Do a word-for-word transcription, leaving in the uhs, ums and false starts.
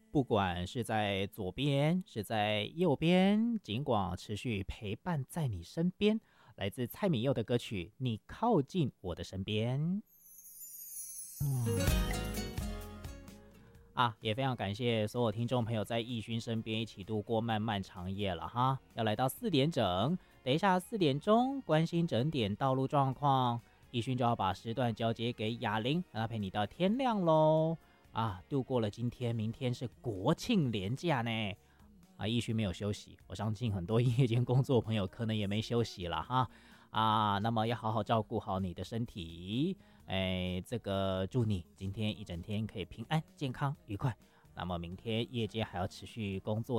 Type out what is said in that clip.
不管是在左边，是在右边，尽管持续陪伴在你身边。来自蔡旻佑的歌曲《你靠近我的身边》啊，也非常感谢所有听众朋友在奕勋身边一起度过漫漫长夜了哈。要来到四点整，等一下四点钟关心整点道路状况，奕勋就要把时段交接给雅玲，让她陪你到天亮喽。啊，度过了今天，明天是国庆连假呢。啊，奕勋没有休息，我相信很多夜间工作朋友可能也没休息了哈。啊，那么要好好照顾好你的身体。哎，这个祝你今天一整天可以平安、健康、愉快。那么明天夜间还要持续工作。